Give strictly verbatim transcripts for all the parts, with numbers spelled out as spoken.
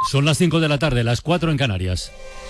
Son las cinco de la tarde, las cuatro en Canarias.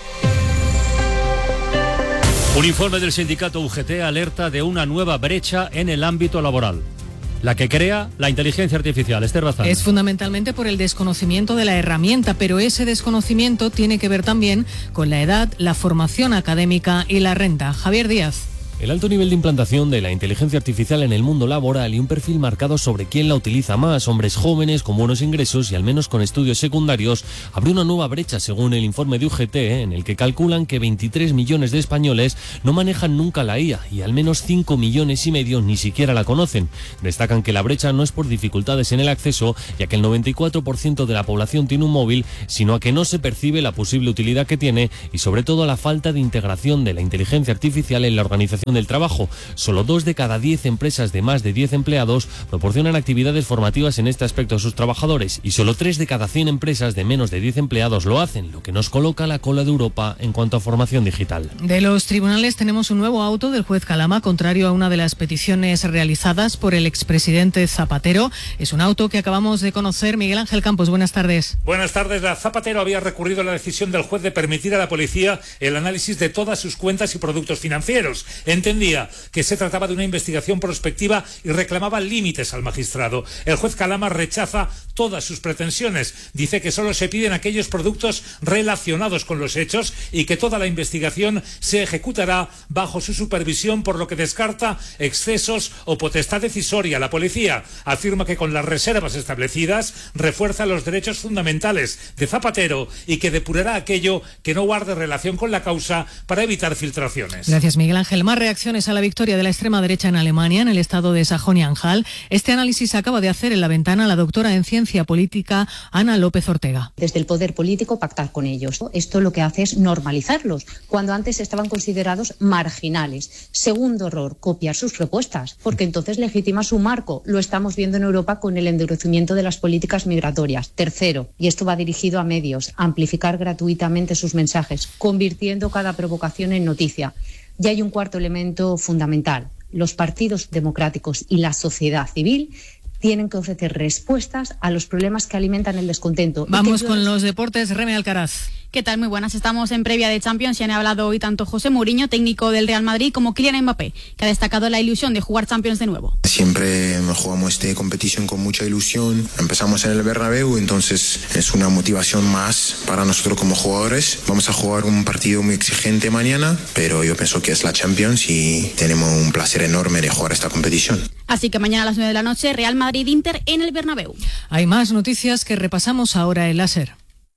Un informe del sindicato U G T alerta de una nueva brecha en el ámbito laboral. La que crea la inteligencia artificial. Esther Bazán. Es fundamentalmente por el desconocimiento de la herramienta, pero ese desconocimiento tiene que ver también con la edad, la formación académica y la renta. Javier Díaz. El alto nivel de implantación de la inteligencia artificial en el mundo laboral y un perfil marcado sobre quién la utiliza más, hombres jóvenes con buenos ingresos y al menos con estudios secundarios, abrió una nueva brecha según el informe de U G T, en el que calculan que veintitrés millones de españoles no manejan nunca la I A y al menos cinco millones y medio ni siquiera la conocen. Destacan que la brecha no es por dificultades en el acceso, ya que el noventa y cuatro por ciento de la población tiene un móvil, sino a que no se percibe la posible utilidad que tiene y sobre todo a la falta de integración de la inteligencia artificial en la organización del trabajo. Solo dos de cada diez empresas de más de diez empleados proporcionan actividades formativas en este aspecto a sus trabajadores y solo tres de cada cien empresas de menos de diez empleados lo hacen, lo que nos coloca a la cola de Europa en cuanto a formación digital. De los tribunales tenemos un nuevo auto del juez Calama, contrario a una de las peticiones realizadas por el expresidente Zapatero. Es un auto que acabamos de conocer. Miguel Ángel Campos, buenas tardes. Buenas tardes. La Zapatero había recurrido a la decisión del juez de permitir a la policía el análisis de todas sus cuentas y productos financieros. Entendía que se trataba de una investigación prospectiva y reclamaba límites al magistrado. El juez Calama rechaza todas sus pretensiones. Dice que solo se piden aquellos productos relacionados con los hechos y que toda la investigación se ejecutará bajo su supervisión, por lo que descarta excesos o potestad decisoria. La policía afirma que con las reservas establecidas refuerza los derechos fundamentales de Zapatero y que depurará aquello que no guarde relación con la causa para evitar filtraciones. Gracias, Miguel Ángel. Más reacciones a la victoria de la extrema derecha en Alemania, en el estado de Sajonia-Anhalt. Este análisis acaba de hacer en La Ventana la doctora en ciencia política Ana López Ortega. Desde el poder político pactar con ellos. Esto lo que hace es normalizarlos, cuando antes estaban considerados marginales. Segundo error, copiar sus propuestas, porque entonces legitima su marco. Lo estamos viendo en Europa con el endurecimiento de las políticas migratorias. Tercero, y esto va dirigido a medios, amplificar gratuitamente sus mensajes, convirtiendo cada provocación en noticia. Y hay un cuarto elemento fundamental. Los partidos democráticos y la sociedad civil tienen que ofrecer respuestas a los problemas que alimentan el descontento. Vamos con los deportes. Reme Alcaraz. ¿Qué tal? Muy buenas. Estamos en previa de Champions y han hablado hoy tanto José Mourinho, técnico del Real Madrid, como Kylian Mbappé, que ha destacado la ilusión de jugar Champions de nuevo. Siempre jugamos esta competición con mucha ilusión. Empezamos en el Bernabéu, entonces es una motivación más para nosotros como jugadores. Vamos a jugar un partido muy exigente mañana, pero yo pienso que es la Champions y tenemos un placer enorme de jugar esta competición. Así que mañana a las nueve de la noche, Real Madrid-Inter en el Bernabéu. Hay más noticias que repasamos ahora en la SER.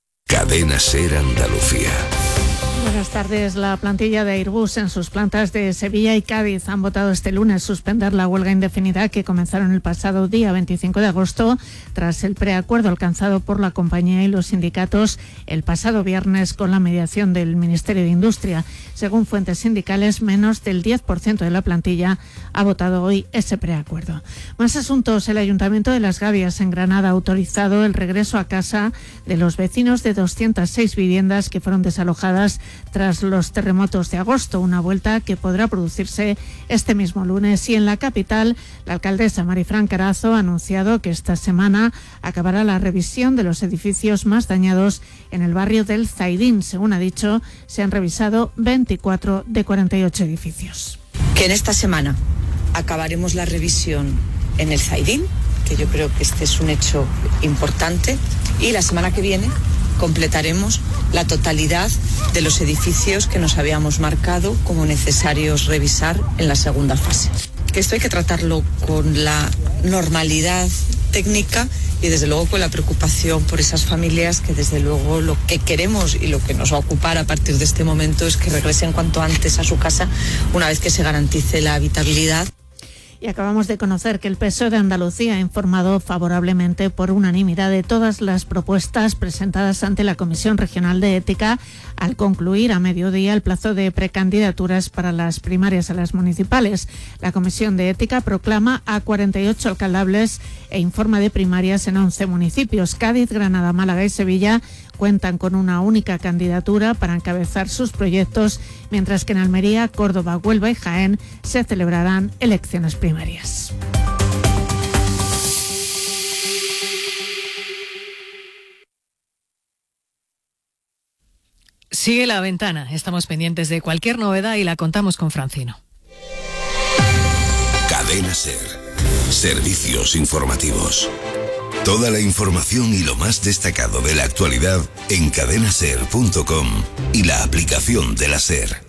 Cadena SER Andalucía. Buenas tardes. La plantilla de Airbus en sus plantas de Sevilla y Cádiz han votado este lunes suspender la huelga indefinida que comenzaron el pasado día veinticinco de agosto tras el preacuerdo alcanzado por la compañía y los sindicatos el pasado viernes con la mediación del Ministerio de Industria. Según fuentes sindicales, menos del diez por ciento de la plantilla ha votado hoy ese preacuerdo. Más asuntos. El Ayuntamiento de Las Gavias en Granada ha autorizado el regreso a casa de los vecinos de doscientas seis viviendas que fueron desalojadas tras los terremotos de agosto, una vuelta que podrá producirse este mismo lunes. Y en la capital, la alcaldesa Marifran Carazo ha anunciado que esta semana acabará la revisión de los edificios más dañados en el barrio del Zaidín. Según ha dicho, se han revisado veinticuatro de cuarenta y ocho edificios. Que en esta semana acabaremos la revisión en el Zaidín, que yo creo que este es un hecho importante, y la semana que viene completaremos la totalidad de los edificios que nos habíamos marcado como necesarios revisar en la segunda fase. Que esto hay que tratarlo con la normalidad técnica y desde luego con la preocupación por esas familias que desde luego lo que queremos y lo que nos va a ocupar a partir de este momento es que regresen cuanto antes a su casa una vez que se garantice la habitabilidad. Y acabamos de conocer que el P S O E de Andalucía ha informado favorablemente por unanimidad de todas las propuestas presentadas ante la Comisión Regional de Ética al concluir a mediodía el plazo de precandidaturas para las primarias a las municipales. La Comisión de Ética proclama a cuarenta y ocho alcaldables e informa de primarias en once municipios. Cádiz, Granada, Málaga y Sevilla cuentan con una única candidatura para encabezar sus proyectos, mientras que en Almería, Córdoba, Huelva y Jaén se celebrarán elecciones primarias. Sigue La Ventana. Estamos pendientes de cualquier novedad y la contamos con Francino. Cadena SER. Servicios informativos. Toda la información y lo más destacado de la actualidad en cadena ser punto com y la aplicación de la SER.